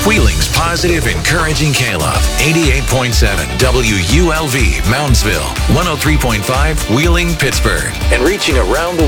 Wheeling's positive, encouraging K-Love. 88.7 WULV, Moundsville. 103.5 Wheeling, Pittsburgh. And reaching around the